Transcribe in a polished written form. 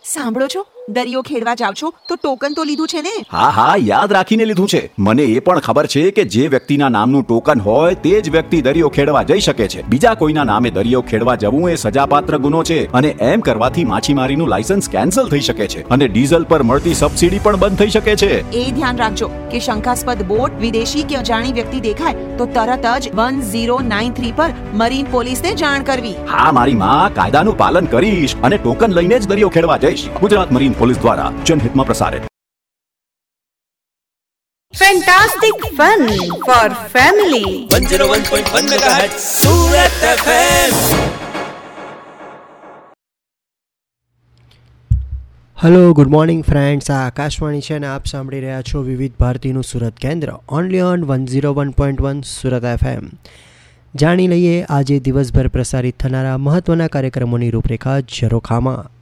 સાંભળો છો, દરિયો ખેડવા જાવ છો તો ટોકન તો લીધું છે ને? હા, યાદ રાખીને લીધું છે. મને એ પણ ખબર છે કે જે વ્યક્તિના નામનું ટોકન હોય તે જ વ્યક્તિ દરિયો ખેડવા જઈ શકે છે. બીજા કોઈના નામે દરિયો ખેડવા જવું એ સજાપાત્ર ગુનો છે અને એમ કરવાથી માછીમારીનું લાયસન્સ કેન્સલ થઈ શકે છે અને ડીઝલ પર મળતી સબસિડી પણ બંધ થઈ શકે છે. એ ધ્યાન રાખજો કે શંકાસ્પદ બોટ, વિદેશી કે અજાણી વ્યક્તિ દેખાય તો તરત જ 1093 પર મરીન પોલીસને જાણ કરવી. હા, મારી માં, કાયદાનું પાલન કરીશ અને ટોકન લઈને જ દરિયો ખેડવા જઈશ. ગુજરાત મરીન પોલીસ દ્વારા જનહિતમાં પ્રસારિત. Fantastic fun for family. 101.1 megahertz Surat FM. Hello, good morning friends. આ આકાશવાણી છે અને આપ સાંભળી રહ્યા છો વિવિધ ભારતીનું સુરત કેન્દ્ર ઓનલી ઓન 101.1 સુરત FM. જાણી લઈએ આજે દિવસભર પ્રસારિત થનારા મહત્વના કાર્યક્રમોની રૂપરેખા ઝરોખામાં.